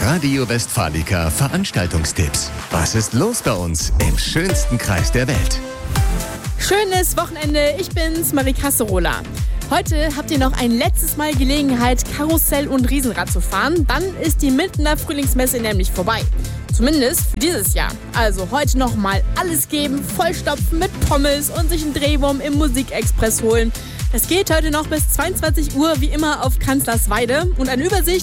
Radio Westfalica Veranstaltungstipps. Was ist los bei uns im schönsten Kreis der Welt? Schönes Wochenende, ich bin's, Marie Kasserola. Heute habt ihr noch ein letztes Mal Gelegenheit, Karussell und Riesenrad zu fahren. Dann ist die Mindener Frühlingsmesse nämlich vorbei. Zumindest für dieses Jahr. Also heute nochmal alles geben, vollstopfen mit Pommes und sich einen Drehwurm im Musikexpress holen. Das geht heute noch bis 22 Uhr, wie immer auf Kanzlersweide. Und eine Übersicht